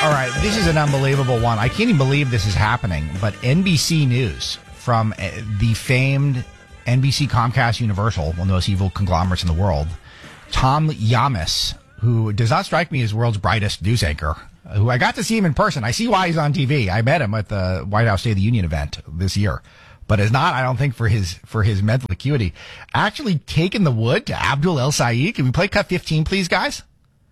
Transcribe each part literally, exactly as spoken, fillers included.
All right, this is an unbelievable one. I can't even believe this is happening, but N B C News from the famed N B C Comcast Universal, one of the most evil conglomerates in the world, Tom Yamas, who does not strike me as the world's brightest news anchor, who I got to see him in person. I see why he's on T V. I met him at the White House State of the Union event this year, but is not, I don't think, for his for his mental acuity. Actually taking the wood to Abdul El Sayed. Can we play cut fifteen, please, guys?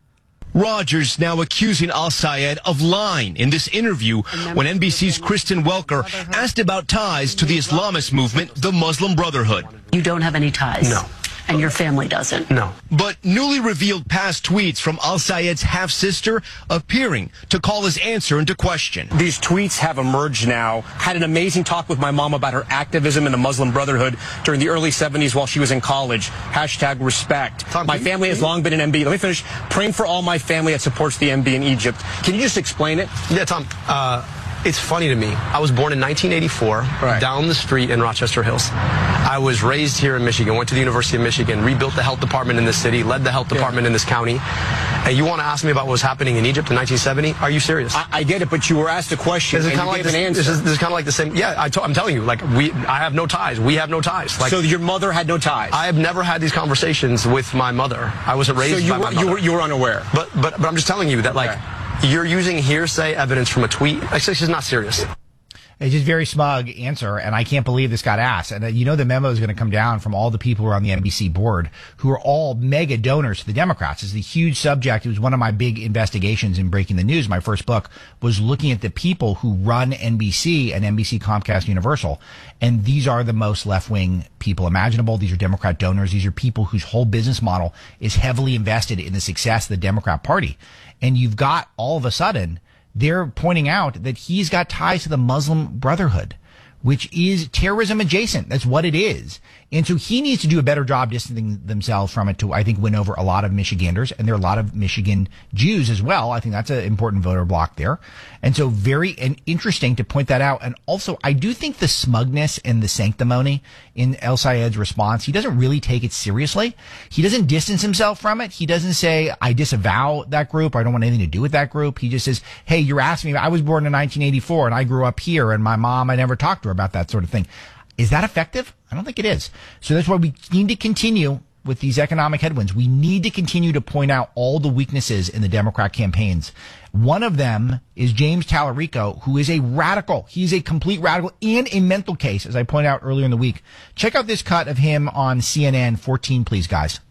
Rogers now accusing Al Sayed of lying in this interview when N B C's Kristen Welker asked about ties to the Islamist movement, the Muslim Brotherhood. You don't have any ties? No. And your family doesn't? No. But newly revealed past tweets from Al Sayed's half-sister appearing to call his answer into question. These tweets have emerged now. Had an amazing talk with my mom about her activism in the Muslim Brotherhood during the early seventies while she was in college. Hashtag respect. Tom, my family has long been an M B. Let me finish. Praying for all my family that supports the M B in Egypt. Can you just explain it? Yeah, Tom. Uh, it's funny to me. I was born in nineteen eighty-four, right, down the street in Rochester Hills. I was raised here in Michigan, went to the University of Michigan, rebuilt the health department in this city, led the health department yeah. in this county. And you want to ask me about what was happening in Egypt in nineteen seventy? Are you serious? I, I get it, but you were asked a question and you like gave this, an answer. This is, this is kind of like the same. Yeah, I t- I'm telling you, like, we, I have no ties. We have no ties. Like, so your mother had no ties? I have never had these conversations with my mother. I wasn't raised so you by were, my mother. You were, you were unaware? But, but, but I'm just telling you that, like, okay. you're using hearsay evidence from a tweet. Actually, this is not serious. It's just very smug answer, and I can't believe this got asked. And uh, you know the memo is going to come down from all the people who are on the N B C board, who are all mega donors to the Democrats. It's a huge subject. It was one of my big investigations in Breaking the News. My first book was looking at the people who run N B C and N B C Comcast Universal. And these are the most left-wing people imaginable. These are Democrat donors. These are people whose whole business model is heavily invested in the success of the Democrat Party. And you've got, all of a sudden, they're pointing out that he's got ties to the Muslim Brotherhood, which is terrorism adjacent. That's what it is. And so he needs to do a better job distancing themselves from it to, I think, win over a lot of Michiganders. And there are a lot of Michigan Jews as well. I think that's an important voter block there. And so very and interesting to point that out. And also, I do think the smugness and the sanctimony in El Sayed's response, he doesn't really take it seriously. He doesn't distance himself from it. He doesn't say, I disavow that group. Or I don't want anything to do with that group. He just says, hey, you're asking me. I was born in nineteen eighty-four and I grew up here and my mom, I never talked to her about that sort of thing. Is that effective? I don't think it is. So that's why we need to continue with these economic headwinds. We need to continue to point out all the weaknesses in the Democrat campaigns. One of them is James Tallarico, who is a radical. He's a complete radical and a mental case, as I pointed out earlier in the week. Check out this cut of him on C N N. fourteen, please, guys.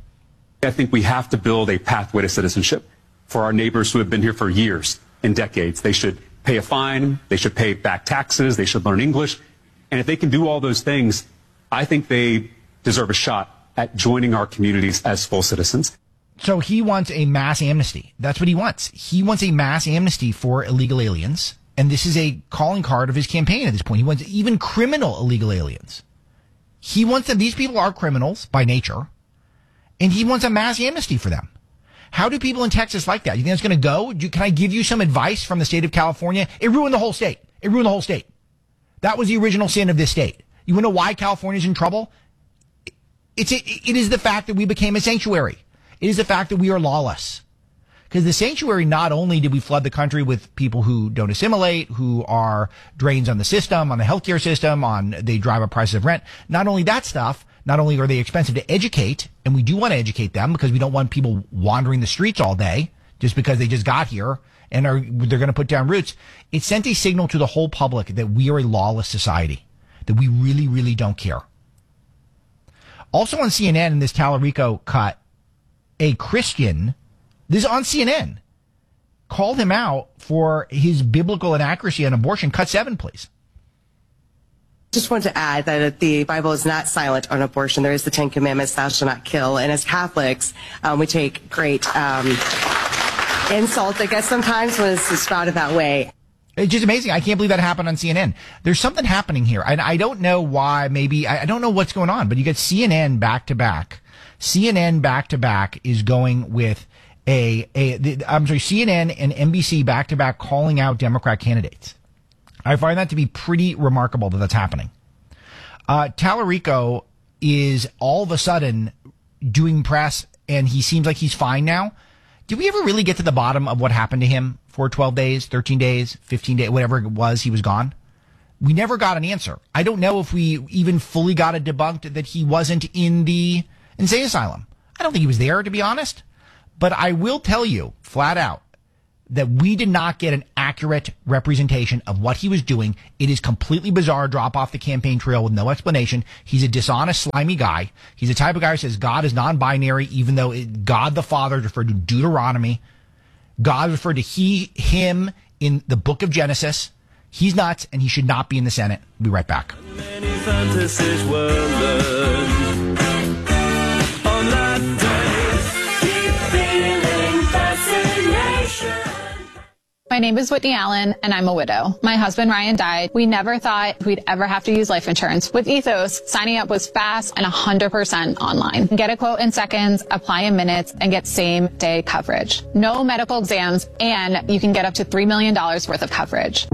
I think we have to build a pathway to citizenship for our neighbors who have been here for years and decades. They should pay a fine. They should pay back taxes. They should learn English. And if they can do all those things, I think they deserve a shot at joining our communities as full citizens. So he wants a mass amnesty. That's what he wants. He wants a mass amnesty for illegal aliens. And this is a calling card of his campaign at this point. He wants even criminal illegal aliens. He wants them. These people are criminals by nature. And he wants a mass amnesty for them. How do people in Texas like that? You think that's going to go? Do, can I give you some advice from the state of California? It ruined the whole state. It ruined the whole state. That was the original sin of this state. You want to know why California's in trouble? It's a, it is the fact that we became a sanctuary. It is the fact that we are lawless. Because the sanctuary, not only did we flood the country with people who don't assimilate, who are drains on the system, on the healthcare system, on they drive up prices of rent. Not only that stuff, not only are they expensive to educate, and we do want to educate them because we don't want people wandering the streets all day just because they just got here and are they're going to put down roots. It sent a signal to the whole public that we are a lawless society, that we really, really don't care. Also on C N N in this Tallarico cut, a Christian, this is on C N N, called him out for his biblical inaccuracy on abortion. Cut seven, please. Just want to add that the Bible is not silent on abortion. There is the Ten Commandments, thou shalt not kill. And as Catholics, um, we take great um, insult, I guess, sometimes when it's spouted that way. It's just amazing. I can't believe that happened on C N N. There's something happening here. And I don't know why, maybe, I don't know what's going on, but you get C N N back to back. C N N back to back is going with a, a, the, I'm sorry, C N N and N B C back to back calling out Democrat candidates. I find that to be pretty remarkable that that's happening. Uh, Tallarico is all of a sudden doing press and he seems like he's fine now. Did we ever really get to the bottom of what happened to him for twelve days, thirteen days, fifteen days, whatever it was, he was gone? We never got an answer. I don't know if we even fully got it debunked that he wasn't in the insane asylum. I don't think he was there, to be honest. But I will tell you flat out that we did not get an accurate representation of what he was doing. It is completely bizarre, drop off the campaign trail with no explanation. He's a dishonest, slimy guy. He's the type of guy who says God is non-binary, even though it, God the Father is referred to Deuteronomy. God referred to he, him in the book of Genesis. He's nuts, and he should not be in the Senate. We'll be right back. Many fantasies were learned on that day. Keep feeling fascination. My name is Whitney Allen, and I'm a widow. My husband, Ryan, died. We never thought we'd ever have to use life insurance. With Ethos, signing up was fast and one hundred percent online. Get a quote in seconds, apply in minutes, and get same-day coverage. No medical exams, and you can get up to three million dollars worth of coverage.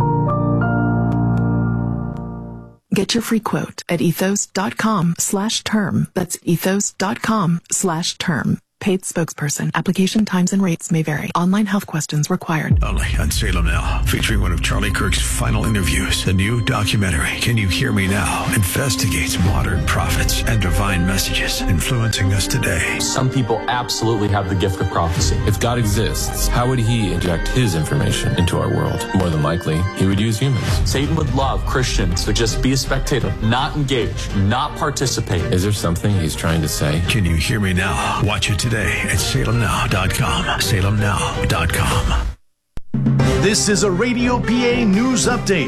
Get your free quote at ethos.com slash term. That's ethos.com slash term. Paid spokesperson. Application times and rates may vary. Online health questions required. Only on Salem Now, featuring one of Charlie Kirk's final interviews. The new documentary, Can You Hear Me Now?, investigates modern prophets and divine messages influencing us today. Some people absolutely have the gift of prophecy. If God exists, how would he inject his information into our world? More than likely, he would use humans. Satan would love Christians to just be a spectator, not engage, not participate. Is there something he's trying to say? Can You Hear Me Now? Watch it today at salem now dot com. salem now dot com. This is a Radio P A news update.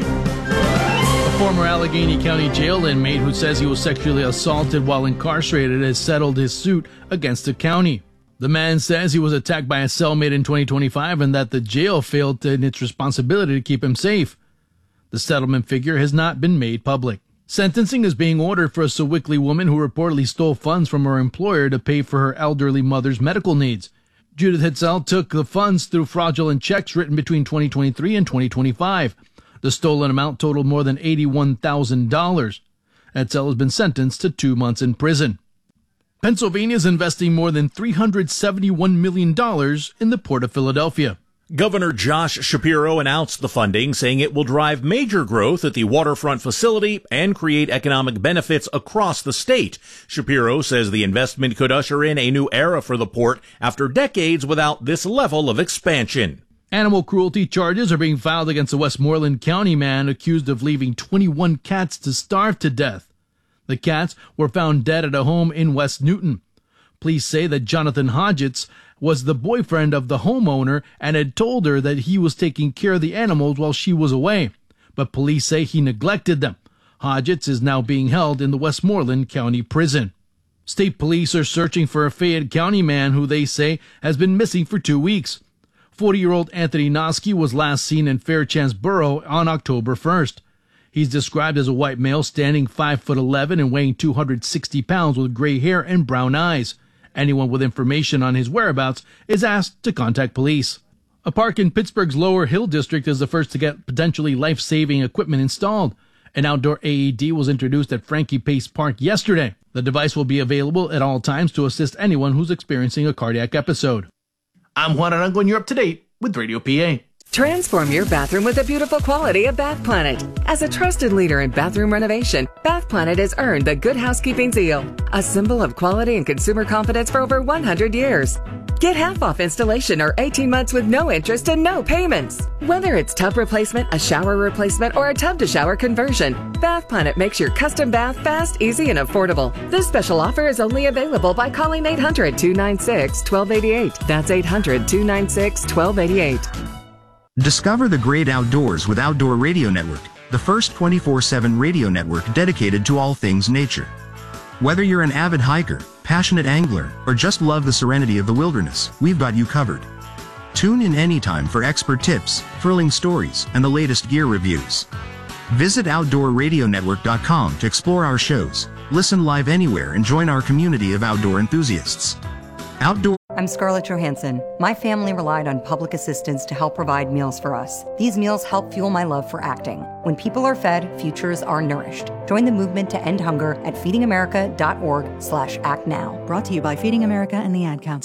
A former Allegheny County jail inmate who says he was sexually assaulted while incarcerated has settled his suit against the county. The man says he was attacked by a cellmate in twenty twenty-five and that the jail failed in its responsibility to keep him safe. The settlement figure has not been made public. Sentencing is being ordered for a Sewickley woman who reportedly stole funds from her employer to pay for her elderly mother's medical needs. Judith Hetzel took the funds through fraudulent checks written between twenty twenty-three and twenty twenty-five. The stolen amount totaled more than eighty-one thousand dollars. Hetzel has been sentenced to two months in prison. Pennsylvania is investing more than three hundred seventy-one million dollars in the Port of Philadelphia. Governor Josh Shapiro announced the funding, saying it will drive major growth at the waterfront facility and create economic benefits across the state. Shapiro says the investment could usher in a new era for the port after decades without this level of expansion. Animal cruelty charges are being filed against a Westmoreland County man accused of leaving twenty-one cats to starve to death. The cats were found dead at a home in West Newton. Police say that Jonathan Hodgetts was the boyfriend of the homeowner and had told her that he was taking care of the animals while she was away. But police say he neglected them. Hodgetts is now being held in the Westmoreland County Prison. State police are searching for a Fayette County man who they say has been missing for two weeks. forty-year-old Anthony Noski was last seen in Fairchance Borough on October first. He's described as a white male standing five foot eleven and weighing two hundred sixty pounds with gray hair and brown eyes. Anyone with information on his whereabouts is asked to contact police. A park in Pittsburgh's Lower Hill District is the first to get potentially life-saving equipment installed. An outdoor A E D was introduced at Frankie Pace Park yesterday. The device will be available at all times to assist anyone who's experiencing a cardiac episode. I'm Juan Arango, and you're up to date with Radio P A. Transform your bathroom with the beautiful quality of Bath Planet. As a trusted leader in bathroom renovation, Bath Planet has earned the Good Housekeeping seal, a symbol of quality and consumer confidence for over one hundred years. Get half off installation or eighteen months with no interest and no payments. Whether it's tub replacement, a shower replacement, or a tub-to-shower conversion, Bath Planet makes your custom bath fast, easy, and affordable. This special offer is only available by calling eight hundred, two nine six, one two eight eight. That's eight hundred, two nine six, one two eight eight. Discover the great outdoors with Outdoor Radio Network, the first twenty-four seven radio network dedicated to all things nature. Whether you're an avid hiker, passionate angler, or just love the serenity of the wilderness, we've got you covered. Tune in anytime for expert tips, thrilling stories, and the latest gear reviews. Visit outdoor radio network dot com to explore our shows, listen live anywhere, and join our community of outdoor enthusiasts. Outdoor I'm Scarlett Johansson. My family relied on public assistance to help provide meals for us. These meals help fuel my love for acting. When people are fed, futures are nourished. Join the movement to end hunger at feeding america dot org slash act now. Brought to you by Feeding America and the Ad Council.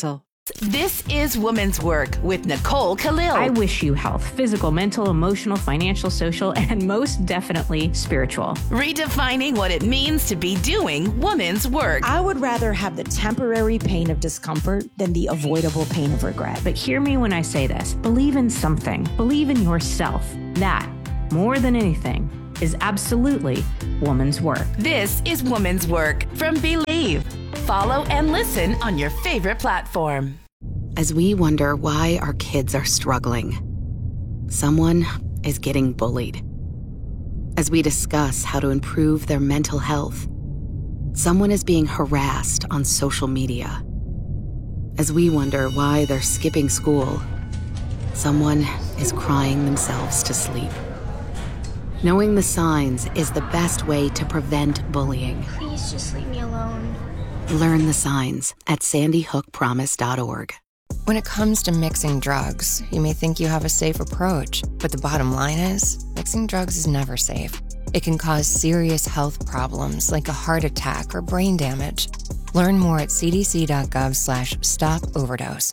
This is Women's Work with Nicole Khalil. I wish you health, physical, mental, emotional, financial, social, and most definitely spiritual. Redefining what it means to be doing women's work. I would rather have the temporary pain of discomfort than the avoidable pain of regret. But hear me when I say this. Believe in something. Believe in yourself. That, more than anything, is absolutely woman's work. This is Woman's Work from Believe. Follow and listen on your favorite platform. As we wonder why our kids are struggling, someone is getting bullied. As we discuss how to improve their mental health, someone is being harassed on social media. As we wonder why they're skipping school, someone is crying themselves to sleep. Knowing the signs is the best way to prevent bullying. Please just leave me alone. Learn the signs at sandy hook promise dot org. When it comes to mixing drugs, you may think you have a safe approach, but the bottom line is, mixing drugs is never safe. It can cause serious health problems like a heart attack or brain damage. Learn more at cdc.gov slash stop overdose.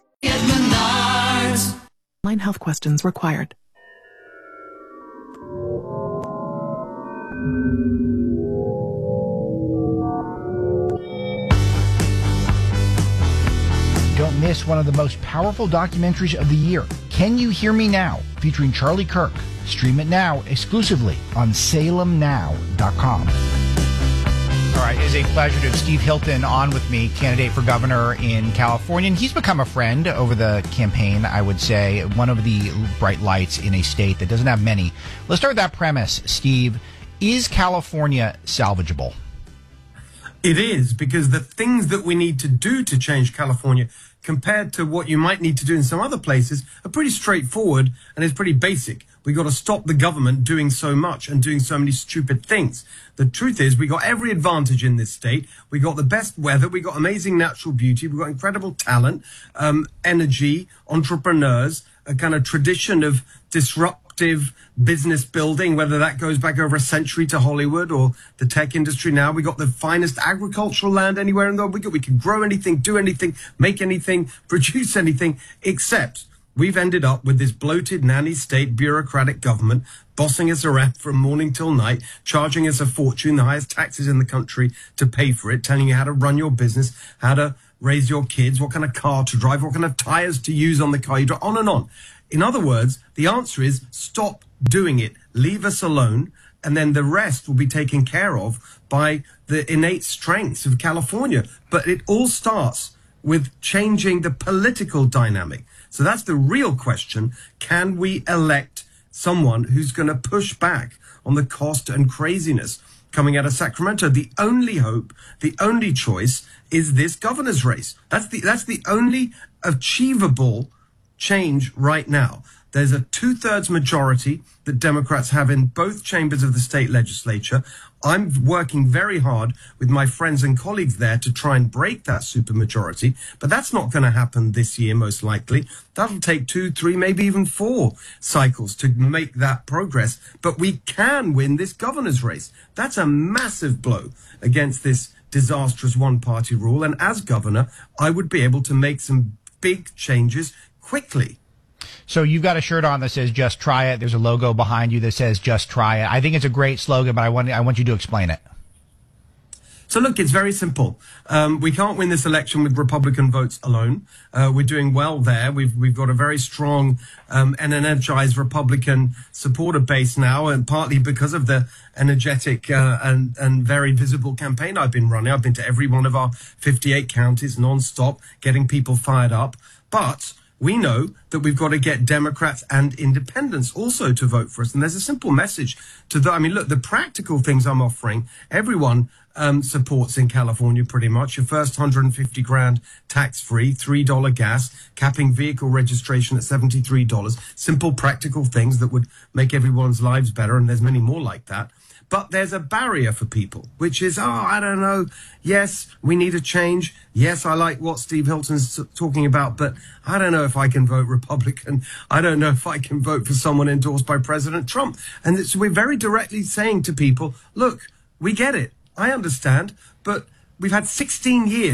Line health questions required. Don't miss one of the most powerful documentaries of the year, Can You Hear Me Now, featuring Charlie Kirk. Stream it now exclusively on salem now dot com. All right, it is a pleasure to have Steve Hilton on with me, candidate for governor in California. And he's become a friend over the campaign, I would say, one of the bright lights in a state that doesn't have many. Let's start with that premise, Steve. Is California salvageable? It is, because the things that we need to do to change California compared to what you might need to do in some other places are pretty straightforward and it's pretty basic. We got to stop the government doing so much and doing so many stupid things. The truth is, we got every advantage in this state. We got the best weather. We got amazing natural beauty. We got incredible talent, um, energy, entrepreneurs, a kind of tradition of disruptive business building, whether that goes back over a century to Hollywood or the tech industry now. We got the finest agricultural land anywhere in the world. We, got, we can grow anything, do anything, make anything, produce anything, except we've ended up with this bloated nanny state bureaucratic government bossing us around from morning till night, charging us a fortune, the highest taxes in the country to pay for it, telling you how to run your business, how to raise your kids, what kind of car to drive, what kind of tires to use on the car you drive, on and on. In other words, the answer is stop doing it. Leave us alone, and then the rest will be taken care of by the innate strengths of California. But it all starts with changing the political dynamic. So that's the real question. Can we elect someone who's going to push back on the cost and craziness coming out of Sacramento? The only hope, the only choice is this governor's race. That's the, that's the only achievable change right now. There's a two-thirds majority that Democrats have in both chambers of the state legislature. I'm working very hard with my friends and colleagues there to try and break that supermajority, but that's not going to happen this year, most likely. That'll take two, three, maybe even four cycles to make that progress, but we can win this governor's race. That's a massive blow against this disastrous one-party rule, and as governor, I would be able to make some big changes quickly. So you've got a shirt on that says "Just Try It." There's a logo behind you that says "Just Try It." I think it's a great slogan, but I want I want you to explain it. So look, it's very simple. Um, we can't win this election with Republican votes alone. Uh, we're doing well there. We've we've got a very strong um, and energized Republican supporter base now, and partly because of the energetic uh, and and very visible campaign I've been running. I've been to every one of our fifty-eight counties nonstop, getting people fired up. But we know that we've got to get Democrats and independents also to vote for us. And there's a simple message to that. I mean, look, the practical things I'm offering, everyone um, supports in California pretty much. Your first one hundred fifty grand tax-free, three dollar gas, capping vehicle registration at seventy-three dollars. Simple, practical things that would make everyone's lives better. And there's many more like that. But there's a barrier for people, which is, oh, I don't know. Yes, we need a change. Yes, I like what Steve Hilton's talking about, but I don't know if I can vote Republican. I don't know if I can vote for someone endorsed by President Trump. And so we're very directly saying to people, look, we get it. I understand, but we've had sixteen years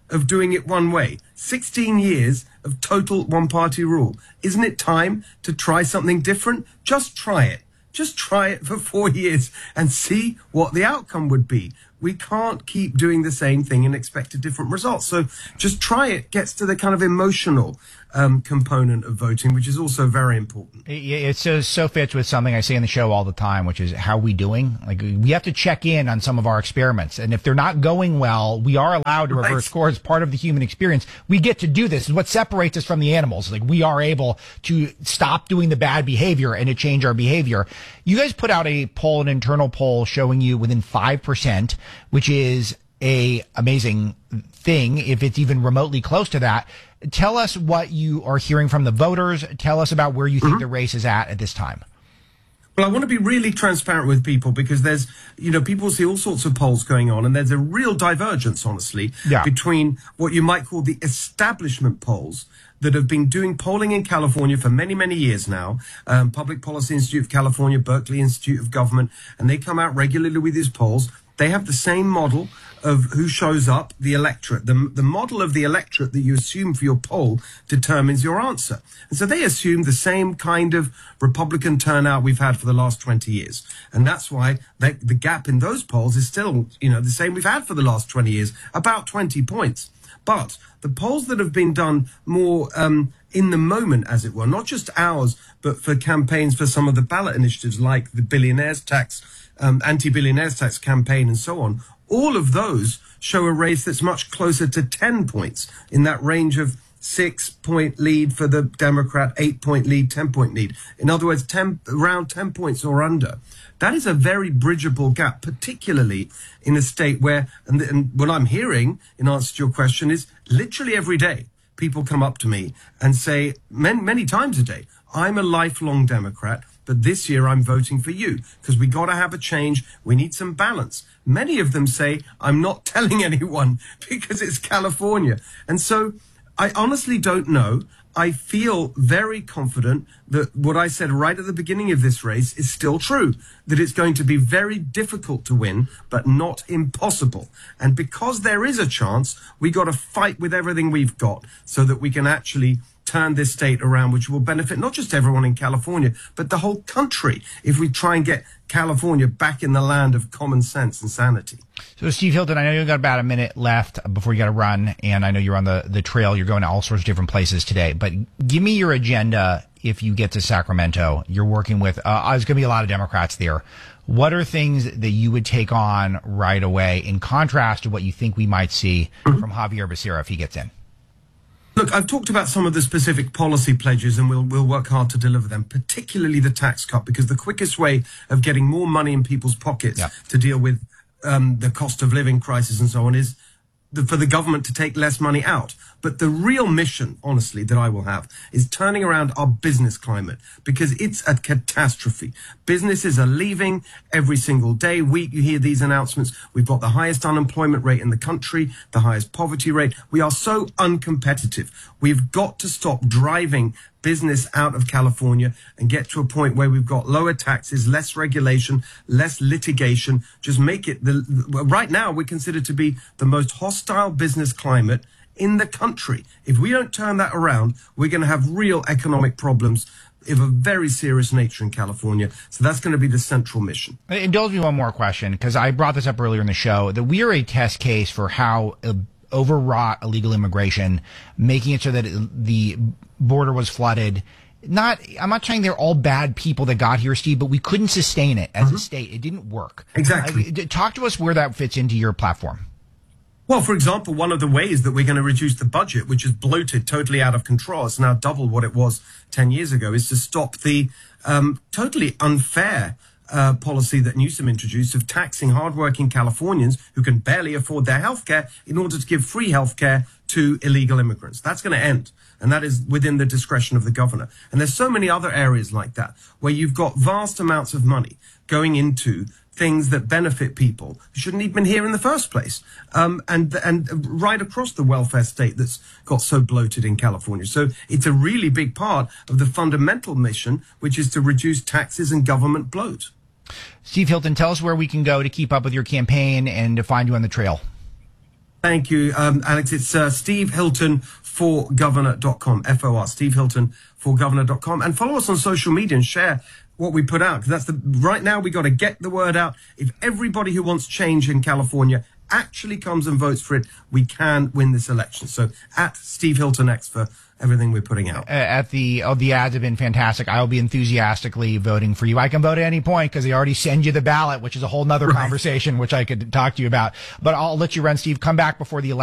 of doing it one way. sixteen years of total one-party rule. Isn't it time to try something different? Just try it. Just try it for four years and see what the outcome would be. We can't keep doing the same thing and expect a different result. So just try it. Gets to the kind of emotional um, component of voting, which is also very important. It, it so, so fits with something I say in the show all the time, which is how we doing? Like, we have to check in on some of our experiments. And if they're not going well, we are allowed to reverse right. course. Part of the human experience. We get to do this. It's what separates us from the animals. Like, we are able to stop doing the bad behavior and to change our behavior. You guys put out a poll, an internal poll showing you within five percent, which is a amazing thing if it's even remotely close to that. Tell us what you are hearing from the voters. Tell us about where you think mm-hmm. the race is at at this time. Well, I want to be really transparent with people because there's, you know, people see all sorts of polls going on and there's a real divergence, honestly, yeah. between what you might call the establishment polls that have been doing polling in California for many, many years now. Um, Public Policy Institute of California, Berkeley Institute of Government, and they come out regularly with these polls. They have the same model of who shows up, the electorate. The, the model of the electorate that you assume for your poll determines your answer. And so they assume the same kind of Republican turnout we've had for the last twenty years. And that's why they, the gap in those polls is still, you know, the same we've had for the last twenty years, about twenty points. But the polls that have been done more um, in the moment, as it were, not just ours, but for campaigns for some of the ballot initiatives like the billionaires tax, um, anti-billionaires tax campaign and so on, all of those show a race that's much closer to ten points in that range of six-point lead for the Democrat, eight-point lead, ten-point lead. In other words, ten, around ten points or under. That is a very bridgeable gap, particularly in a state where, and, and what I'm hearing in answer to your question is literally every day, people come up to me and say many, many times a day, I'm a lifelong Democrat, but this year I'm voting for you because we got to have a change. We need some balance. Many of them say, I'm not telling anyone because it's California. And so I honestly don't know. I feel very confident that what I said right at the beginning of this race is still true, that it's going to be very difficult to win, but not impossible. And because there is a chance, we got to fight with everything we've got so that we can actually turn this state around, which will benefit not just everyone in California, but the whole country if we try and get California back in the land of common sense and sanity. So, Steve Hilton, I know you've got about a minute left before you got to run, and I know you're on the, the trail. You're going to all sorts of different places today, but give me your agenda if you get to Sacramento. You're working with, uh, there's going to be a lot of Democrats there. What are things that you would take on right away in contrast to what you think we might see mm-hmm. from Javier Becerra if he gets in? Look, I've talked about some of the specific policy pledges and we'll, we'll work hard to deliver them, particularly the tax cut, because the quickest way of getting more money in people's pockets yeah. to deal with um, the cost of living crisis and so on is the, for the government to take less money out. But the real mission, honestly, that I will have is turning around our business climate because it's a catastrophe. Businesses are leaving every single day, week. You hear these announcements. We've got the highest unemployment rate in the country, the highest poverty rate. We are so uncompetitive. We've got to stop driving business out of California and get to a point where we've got lower taxes, less regulation, less litigation. Just make it the, right now we're considered to be the most hostile business climate in the country. If we don't turn that around, we're going to have real economic problems of a very serious nature in California. So that's going to be the central mission. Indulge me one more question, because I brought this up earlier in the show, that we are a test case for how uh, overwrought illegal immigration, making it so that it, the border was flooded. Not, I'm not saying they're all bad people that got here, Steve, but we couldn't sustain it as mm-hmm. a state. It didn't work. Exactly. Uh, talk to us where that fits into your platform. Well, for example, one of the ways that we're going to reduce the budget, which is bloated, totally out of control, it's now double what it was ten years ago, is to stop the um, totally unfair uh, policy that Newsom introduced of taxing hardworking Californians who can barely afford their health care in order to give free health care to illegal immigrants. That's going to end. And that is within the discretion of the governor. And there's so many other areas like that where you've got vast amounts of money going into things that benefit people who shouldn't even been here in the first place. Um, and, and right across the welfare state that's got so bloated in California. So it's a really big part of the fundamental mission, which is to reduce taxes and government bloat. Steve Hilton, tell us where we can go to keep up with your campaign and to find you on the trail. Thank you, um, Alex. It's uh, Steve Hilton for governor dot com, F O R, Steve Hilton for governor dot com. And follow us on social media and share what we put out. Because that's the right now we got to get the word out. If everybody who wants change in California actually comes and votes for it, we can win this election. So at Steve Hilton X for everything we're putting out. Uh, at the oh, the ads have been fantastic. I will be enthusiastically voting for you. I can vote at any point because they already send you the ballot, which is a whole nother right. conversation, which I could talk to you about. But I'll let you run, Steve. Come back before the election.